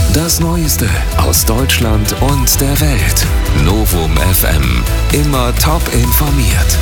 Das Neueste aus Deutschland und der Welt. Novum FM. Immer top informiert.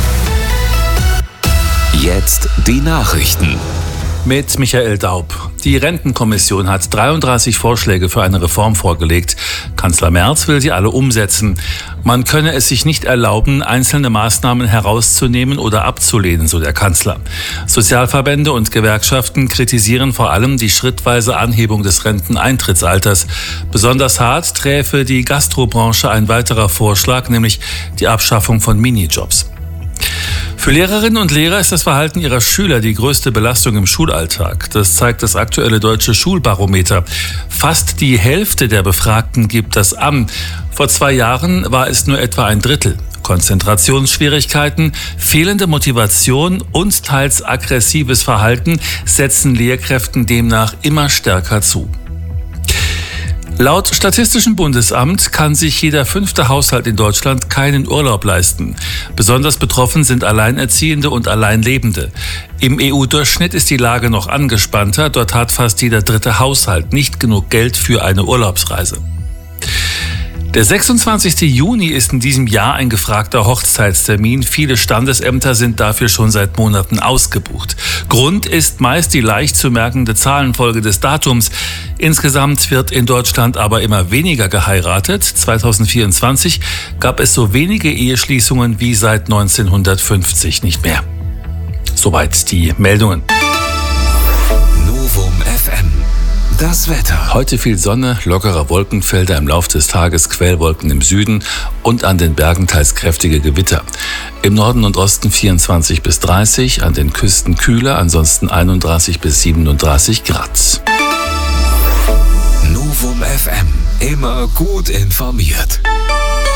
Jetzt die Nachrichten. Mit Michael Daub. Die Rentenkommission hat 33 Vorschläge für eine Reform vorgelegt. Kanzler Merz will sie alle umsetzen. Man könne es sich nicht erlauben, einzelne Maßnahmen herauszunehmen oder abzulehnen, so der Kanzler. Sozialverbände und Gewerkschaften kritisieren vor allem die schrittweise Anhebung des Renteneintrittsalters. Besonders hart träfe die Gastrobranche ein weiterer Vorschlag, nämlich die Abschaffung von Minijobs. Für Lehrerinnen und Lehrer ist das Verhalten ihrer Schüler die größte Belastung im Schulalltag. Das zeigt das aktuelle deutsche Schulbarometer. Fast die Hälfte der Befragten gibt das an. Vor 2 Jahren war es nur etwa ein Drittel. Konzentrationsschwierigkeiten, fehlende Motivation und teils aggressives Verhalten setzen Lehrkräften demnach immer stärker zu. Laut Statistischem Bundesamt kann sich jeder 5. Haushalt in Deutschland keinen Urlaub leisten. Besonders betroffen sind Alleinerziehende und Alleinlebende. Im EU-Durchschnitt ist die Lage noch angespannter. Dort hat fast jeder 3. Haushalt nicht genug Geld für eine Urlaubsreise. Der 26. Juni ist in diesem Jahr ein gefragter Hochzeitstermin. Viele Standesämter sind dafür schon seit Monaten ausgebucht. Grund ist meist die leicht zu merkende Zahlenfolge des Datums. Insgesamt wird in Deutschland aber immer weniger geheiratet. 2024 gab es so wenige Eheschließungen wie seit 1950 nicht mehr. Soweit die Meldungen. Novum FM. Das Wetter. Heute viel Sonne, lockere Wolkenfelder im Lauf des Tages, Quellwolken im Süden und an den Bergen teils kräftige Gewitter. Im Norden und Osten 24 bis 30, an den Küsten kühler, ansonsten 31 bis 37 Grad. Novum FM. Immer gut informiert.